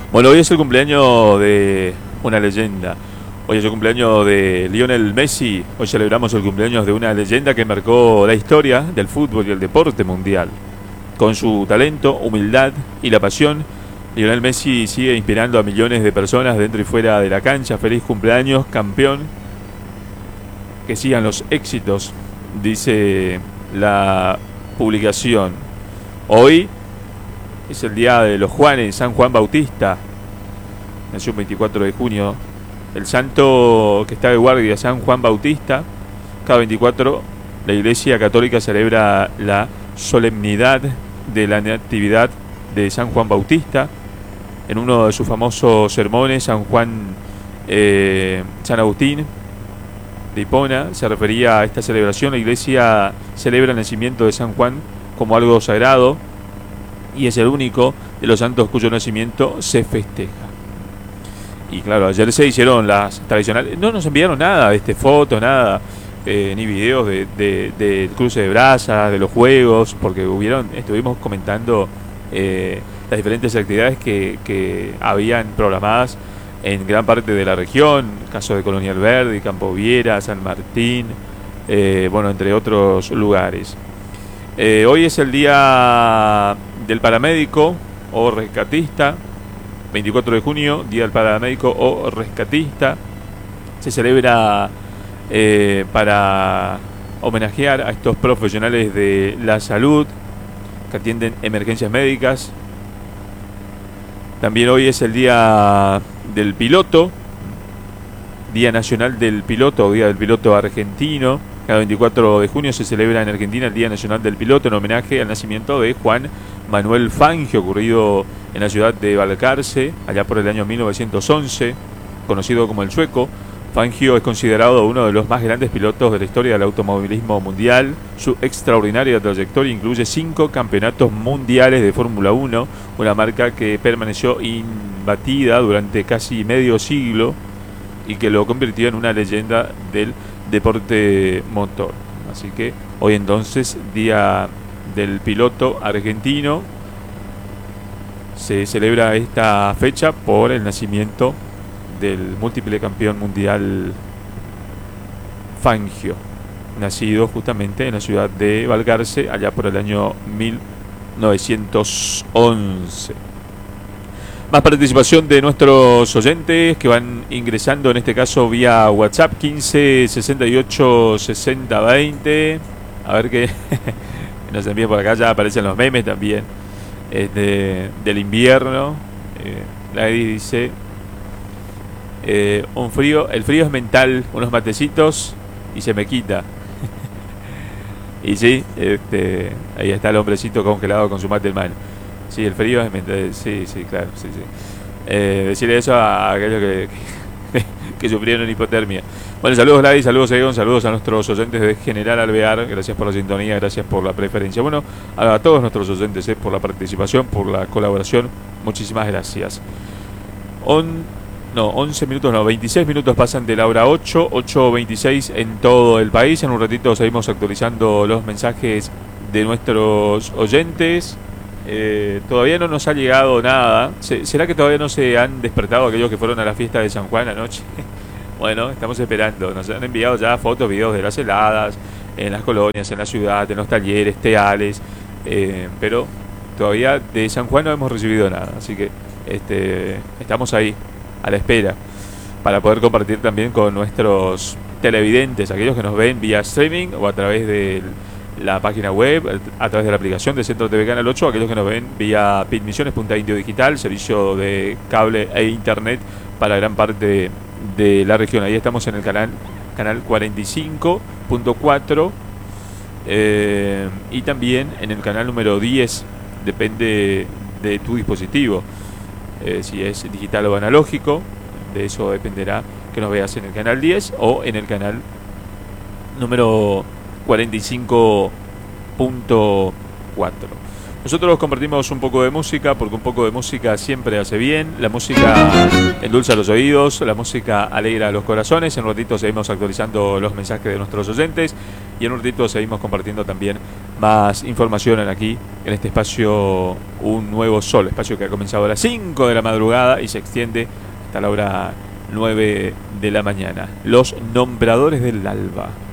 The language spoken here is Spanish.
Bueno, hoy es el cumpleaños de una leyenda. Hoy es el cumpleaños de Lionel Messi. Hoy celebramos el cumpleaños de una leyenda que marcó la historia del fútbol y el deporte mundial. Con su talento, humildad y la pasión, Lionel Messi sigue inspirando a millones de personas dentro y fuera de la cancha. Feliz cumpleaños, campeón. Que sigan los éxitos, dice la publicación. Hoy es el día de los Juanes, San Juan Bautista. Nació el 24 de junio. El santo que está de guardia, San Juan Bautista. Cada 24 la Iglesia Católica celebra la solemnidad de la Natividad de San Juan Bautista. En uno de sus famosos sermones, San Agustín de Hipona se refería a esta celebración. La Iglesia celebra el nacimiento de San Juan como algo sagrado y es el único de los santos cuyo nacimiento se festeja. Y claro, ayer se hicieron las tradicionales. No nos enviaron nada de fotos, nada, ni videos de cruce de brasas, de los juegos, porque estuvimos comentando las diferentes actividades que habían programadas en gran parte de la región, caso de Colonial Verde, Campo Viera, San Martín, entre otros lugares. Hoy es el día del paramédico o rescatista, 24 de junio, día del paramédico o rescatista. Se celebra para homenajear a estos profesionales de la salud que atienden emergencias médicas. También hoy es el día del piloto, Día Nacional del Piloto o Día del Piloto Argentino. Cada 24 de junio se celebra en Argentina el Día Nacional del Piloto en homenaje al nacimiento de Juan Manuel Fangio, ocurrido en la ciudad de Balcarce, allá por el año 1911, conocido como el Sueco. Fangio es considerado uno de los más grandes pilotos de la historia del automovilismo mundial. Su extraordinaria trayectoria incluye 5 campeonatos mundiales de Fórmula 1, una marca que permaneció imbatida durante casi medio siglo y que lo convirtió en una leyenda del deporte motor. Así que hoy entonces, Día del Piloto Argentino, se celebra esta fecha por el nacimiento del múltiple campeón mundial Fangio, nacido justamente en la ciudad de Balcarce allá por el año 1911. Más participación de nuestros oyentes que van ingresando, en este caso vía WhatsApp 15 68 60 20. A ver qué nos envían por acá. Ya aparecen los memes también del invierno. Nadie dice el frío es mental, unos matecitos y se me quita. Y sí, ahí está el hombrecito congelado con su mate en mano. Sí, el frío es mental. Sí, claro, sí. Decirle eso a aquellos que sufrieron hipotermia. Bueno, saludos Gladys, saludos Egon, saludos a nuestros oyentes de General Alvear. Gracias por la sintonía, gracias por la preferencia. Bueno, a todos nuestros oyentes por la participación, por la colaboración. Muchísimas gracias. 26 minutos pasan de la hora 8:26 en todo el país. En un ratito seguimos actualizando los mensajes de nuestros oyentes. Todavía no nos ha llegado nada. ¿Será que todavía no se han despertado aquellos que fueron a la fiesta de San Juan anoche? Bueno, estamos esperando. Nos han enviado ya fotos, videos de las heladas en las colonias, en la ciudad, en los talleres, teales, pero todavía de San Juan no hemos recibido nada. Así que estamos ahí a la espera para poder compartir también con nuestros televidentes, aquellos que nos ven vía streaming o a través de la página web, a través de la aplicación de Centro TV Canal 8, aquellos que nos ven vía pitmisiones.indio digital, servicio de cable e internet para gran parte de la región. Ahí estamos en el canal 45.4 y también en el canal número 10, depende de tu dispositivo, si es digital o analógico. De eso dependerá que nos veas en el canal 10 o en el canal número 45.4. Nosotros compartimos un poco de música porque un poco de música siempre hace bien. La música endulza los oídos, la música alegra los corazones. En un ratito seguimos actualizando los mensajes de nuestros oyentes. Y en un ratito seguimos compartiendo también más información aquí, en este espacio Un Nuevo Sol, espacio que ha comenzado a las 5 de la madrugada y se extiende hasta la hora 9 de la mañana. Los nombradores del alba.